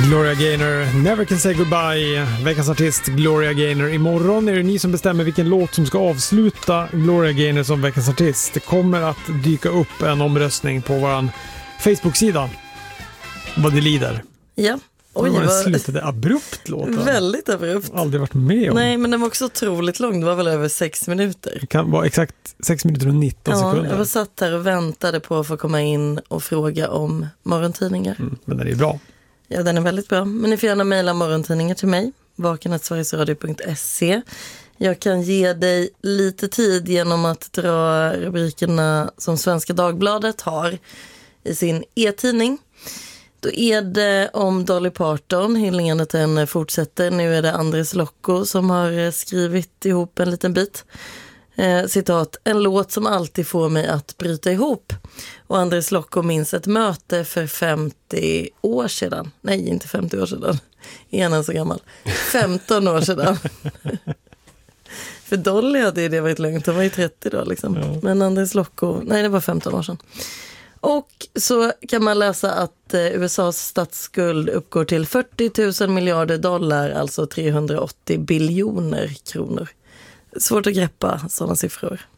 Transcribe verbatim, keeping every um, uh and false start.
Gloria Gaynor, Never Can Say Goodbye. Veckans artist Gloria Gaynor. Imorgon är det ni som bestämmer vilken låt som ska avsluta Gloria Gaynor som veckans artist. Det kommer att dyka upp en omröstning på vår Facebook-sida vad det lider. Ja. Oj, det var... slutade abrupt låten. Väldigt abrupt. Aldrig varit med om. Nej, men den var också otroligt lång. Det var väl över sex minuter. Det kan vara exakt sex minuter och nitton ja, sekunder. Jag var satt här och väntade på att få komma in och fråga om morgontidningar. Mm, men den är bra. Ja, den är väldigt bra. Men ni får gärna mejla morgontidningar till mig. vaken at sverigesradio punkt se. Jag kan ge dig lite tid genom att dra rubrikerna som Svenska Dagbladet har i sin e-tidning. Då är det om Dolly Parton, hyllningarna till henne fortsätter. Nu är det Andres Locco som har skrivit ihop en liten bit. Eh, citat, en låt som alltid får mig att bryta ihop. Och Andres Locco minns ett möte för femtio år sedan. Nej, inte femtio år sedan. Är han så gammal? femton år sedan. För Dolly hade det varit lugnt. Hon var ju trettio då liksom. Ja. Men Andres Locco, nej det var femton år sedan. Och så kan man läsa att eh, U S A:s statsskuld uppgår till fyrtio tusen miljarder dollar, alltså trehundraåttio biljoner kronor. Svårt att greppa sådana siffror.